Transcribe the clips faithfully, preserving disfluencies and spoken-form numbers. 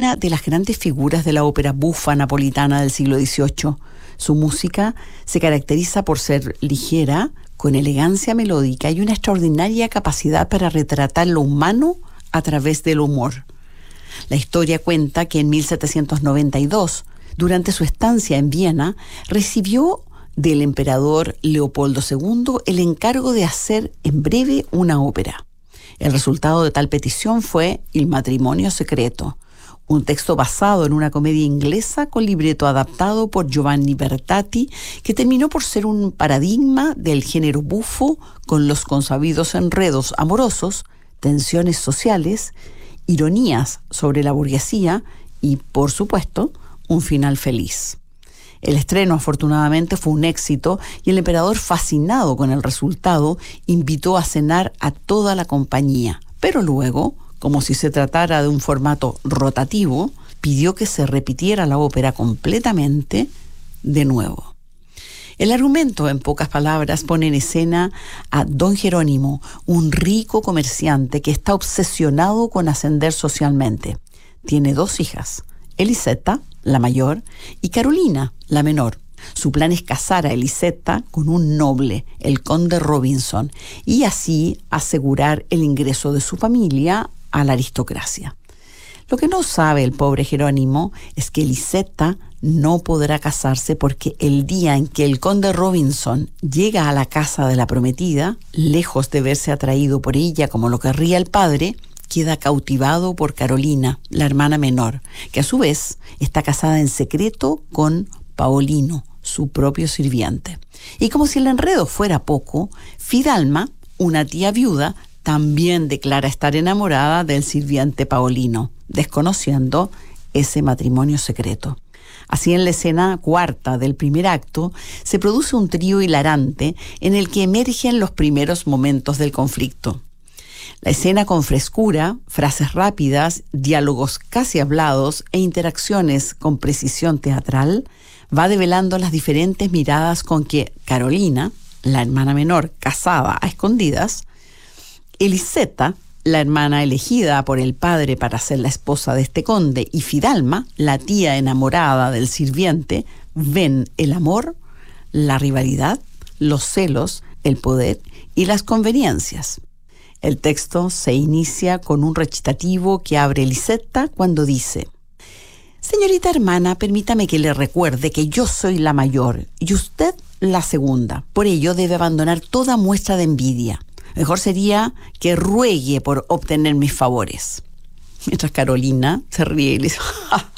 una de las grandes figuras de la ópera bufa napolitana del siglo dieciocho. Su música se caracteriza por ser ligera, con elegancia melódica y una extraordinaria capacidad para retratar lo humano a través del humor. La historia cuenta que en mil setecientos noventa y dos, durante su estancia en Viena, recibió del emperador Leopoldo segundo el encargo de hacer en breve una ópera. El resultado de tal petición fue El matrimonio secreto, un texto basado en una comedia inglesa con libreto adaptado por Giovanni Bertati, que terminó por ser un paradigma del género bufo, con los consabidos enredos amorosos, tensiones sociales, ironías sobre la burguesía y, por supuesto, un final feliz. El estreno, afortunadamente, fue un éxito y el emperador, fascinado con el resultado, invitó a cenar a toda la compañía. Pero luego, como si se tratara de un formato rotativo, pidió que se repitiera la ópera completamente de nuevo. El argumento, en pocas palabras, pone en escena a don Jerónimo, un rico comerciante que está obsesionado con ascender socialmente. Tiene dos hijas, Elisetta, la mayor, y Carolina, la menor. Su plan es casar a Elisetta con un noble, el conde Robinson, y así asegurar el ingreso de su familia a la aristocracia. Lo que no sabe el pobre Jerónimo es que Elisetta no podrá casarse porque el día en que el conde Robinson llega a la casa de la prometida, lejos de verse atraído por ella como lo querría el padre, queda cautivado por Carolina, la hermana menor, que a su vez está casada en secreto con Paolino, su propio sirviente. Y como si el enredo fuera poco, Fidalma, una tía viuda, también declara estar enamorada del sirviente Paolino, desconociendo ese matrimonio secreto. Así, en la escena cuarta del primer acto, se produce un trío hilarante en el que emergen los primeros momentos del conflicto. La escena, con frescura, frases rápidas, diálogos casi hablados e interacciones con precisión teatral, va develando las diferentes miradas con que Carolina, la hermana menor casada a escondidas, Elisetta, la hermana elegida por el padre para ser la esposa de este conde, y Fidalma, la tía enamorada del sirviente, ven el amor, la rivalidad, los celos, el poder y las conveniencias. El texto se inicia con un recitativo que abre Elisetta cuando dice: «Señorita hermana, permítame que le recuerde que yo soy la mayor y usted la segunda. Por ello debe abandonar toda muestra de envidia. Mejor sería que ruegue por obtener mis favores». Mientras Carolina se ríe y le dice: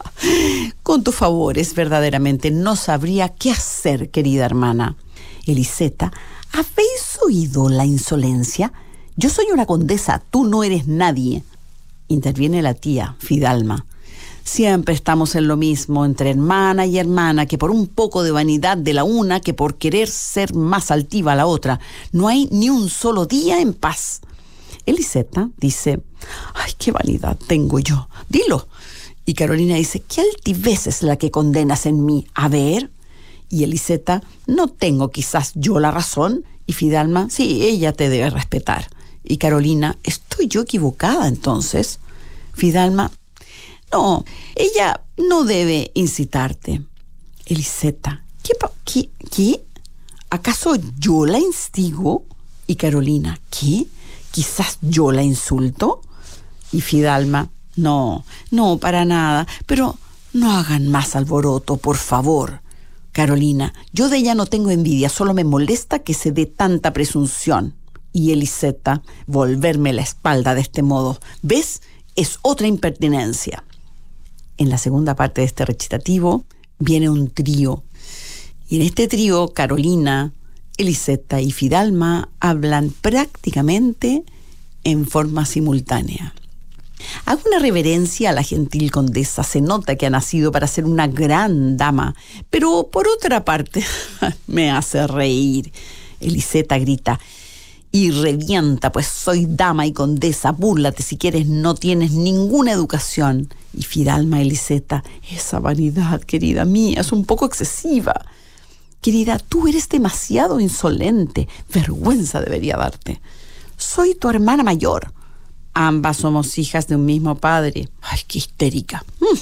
«Con tus favores verdaderamente no sabría qué hacer, querida hermana». Elisetta: «¿Habéis oído la insolencia? Yo soy una condesa, tú no eres nadie». Interviene la tía, Fidalma: «Siempre estamos en lo mismo, entre hermana y hermana, que por un poco de vanidad de la una, que por querer ser más altiva la otra. No hay ni un solo día en paz». Elisetta dice: «Ay, qué vanidad tengo yo. Dilo». Y Carolina dice: «¿Qué altivez es la que condenas en mí? A ver». Y Elisetta: «No tengo quizás yo la razón». Y Fidalma: «Sí, ella te debe respetar». Y Carolina: «¿Estoy yo equivocada entonces?» Fidalma: «No, ella no debe incitarte». Elisetta: ¿Qué, qué, ¿Qué? ¿Acaso yo la instigo? Y Carolina: ¿Qué? ¿Quizás yo la insulto? Y Fidalma: «No, no, para nada, pero no hagan más alboroto, por favor». Carolina: «Yo de ella no tengo envidia, solo me molesta que se dé tanta presunción». Y Elisetta: «Volverme la espalda de este modo, ¿ves? Es otra impertinencia». En la segunda parte de este recitativo viene un trío. Y en este trío, Carolina, Elisetta y Fidalma hablan prácticamente en forma simultánea. Hago una reverencia a la gentil condesa. Se nota que ha nacido para ser una gran dama, pero por otra parte me hace reír. Elisetta grita: «Y revienta, pues soy dama y condesa, búrlate si quieres, no tienes ninguna educación». Y Fidalma: Elisetta: «Esa vanidad, querida mía, es un poco excesiva». «Querida, tú eres demasiado insolente, vergüenza debería darte. Soy tu hermana mayor. Ambas somos hijas de un mismo padre». «Ay, qué histérica».